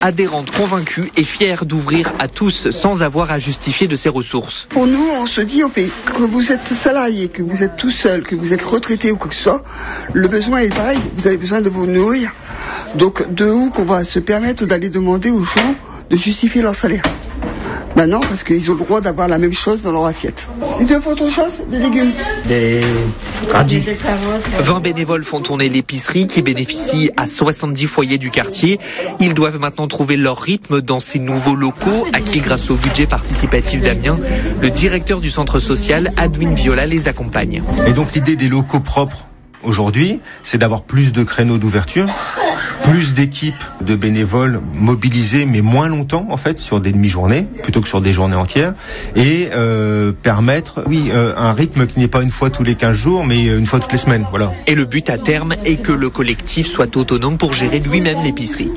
Adhérente convaincue et fière d'ouvrir à tous sans avoir à justifier de ses ressources. Pour nous, on se dit, que vous êtes salarié, que vous êtes tout seul, que vous êtes retraité ou quoi que ce soit, le besoin est pareil, vous avez besoin de vous nourrir. Donc de où qu'on va se permettre d'aller demander aux gens de justifier leur salaire? Maintenant, parce qu'ils ont le droit d'avoir la même chose dans leur assiette. Il te faut autre chose? Des légumes? Des radis. 20 bénévoles font tourner l'épicerie qui bénéficie à 70 foyers du quartier. Ils doivent maintenant trouver leur rythme dans ces nouveaux locaux acquis grâce au budget participatif d'Amiens. Le directeur du centre social, Adwin Viola, les accompagne. Et donc l'idée des locaux propres aujourd'hui, c'est d'avoir plus de créneaux d'ouverture, plus d'équipes de bénévoles mobilisées, mais moins longtemps en fait, sur des demi-journées plutôt que sur des journées entières, et permettre, un rythme qui n'est pas une fois tous les 15 jours, mais une fois toutes les semaines. Voilà. Et le but à terme est que le collectif soit autonome pour gérer lui-même l'épicerie.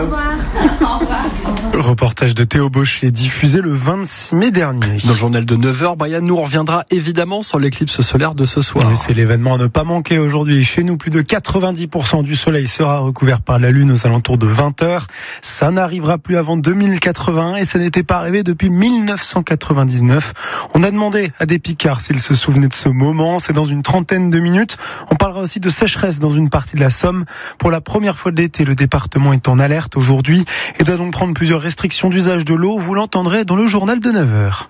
Le reportage de Théo Bosch est diffusé le 26 mai dernier. Dans le journal de 9h, Brian nous reviendra évidemment sur l'éclipse solaire de ce soir. Oui, c'est l'événement à ne pas manquer aujourd'hui. Chez nous, plus de 90% du soleil sera recouvert par la Lune aux alentours de 20h. Ça n'arrivera plus avant 2081 et ça n'était pas arrivé depuis 1999. On a demandé à des Picards s'ils se souvenaient de ce moment. C'est dans une trentaine de minutes. On parlera aussi de sécheresse dans une partie de la Somme. Pour la première fois de l'été, le département est en alerte aujourd'hui et doit donc prendre plusieurs restrictions d'usage de l'eau. Vous l'entendrez dans le journal de 9h.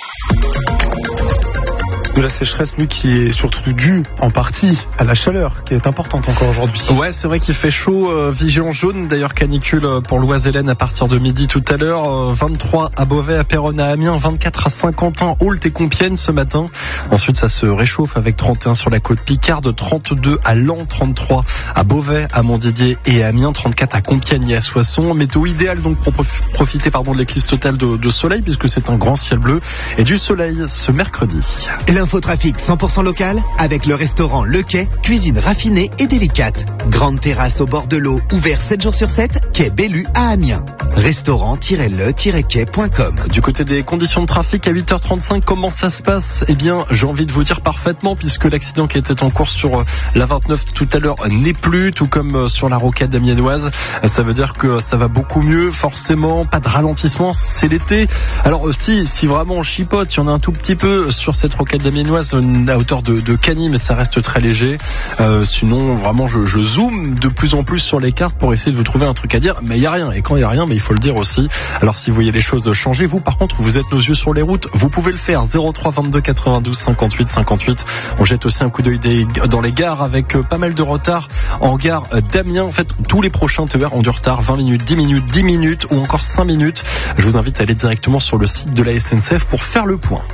De la sécheresse, lui, qui est surtout due en partie à la chaleur, qui est importante encore aujourd'hui. Ouais, c'est vrai qu'il fait chaud, vigilant jaune, d'ailleurs canicule pour l'Oise-Hélène à partir de midi tout à l'heure, 23 à Beauvais, à Péronne, à Amiens, 24 à Saint-Quentin, Ault et Compiègne ce matin. Ensuite, ça se réchauffe avec 31 sur la côte Picarde, 32 à Laon, 33 à Beauvais, à Montdidier et à Amiens, 34 à Compiègne et à Soissons. Météo idéale donc pour profiter de l'éclipse totale de soleil, puisque c'est un grand ciel bleu et du soleil ce mercredi. L'infotrafic 100% local avec le restaurant Le Quai, cuisine raffinée et délicate. Grande terrasse au bord de l'eau, ouvert 7 jours sur 7, quai Bellu à Amiens. Restaurant-le-quai.com. Du côté des conditions de trafic à 8h35, comment ça se passe? Eh bien, j'ai envie de vous dire parfaitement, puisque l'accident qui était en cours sur la 29 tout à l'heure n'est plus, tout comme sur la rocade amiénoise. Ça veut dire que ça va beaucoup mieux, forcément, pas de ralentissement, c'est l'été. Alors si vraiment on chipote, il y en a un tout petit peu sur cette rocade amiénoise à hauteur de Cagny, mais ça reste très léger. Sinon, vraiment, je zoome de plus en plus sur les cartes pour essayer de vous trouver un truc à dire, mais il n'y a rien. Et quand il n'y a rien, mais il faut le dire aussi. Alors si vous voyez les choses changer, vous par contre, vous êtes nos yeux sur les routes, vous pouvez le faire. 03 22 92 58 58. On jette aussi un coup d'œil dans les gares avec pas mal de retard en gare d'Amiens. En fait, tous les prochains TER ont du retard, 20 minutes, 10 minutes, 10 minutes ou encore 5 minutes. Je vous invite à aller directement sur le site de la SNCF pour faire le point.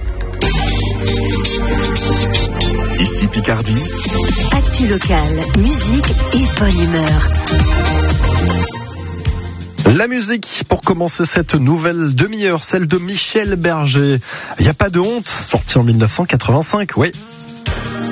Ici Picardie. Actu locale, musique et bonne humeur. La musique pour commencer cette nouvelle demi-heure, celle de Michel Berger. Il n'y a pas de honte, sorti en 1985, oui.